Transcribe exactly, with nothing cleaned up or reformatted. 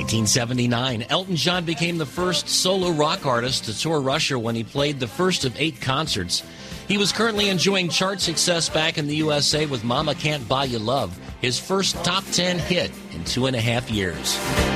nineteen seventy-nine, Elton John became the first solo rock artist to tour Russia when he played the first of eight concerts. He was currently enjoying chart success back in the U S A with Mama Can't Buy You Love, his first top ten hit in two and a half years.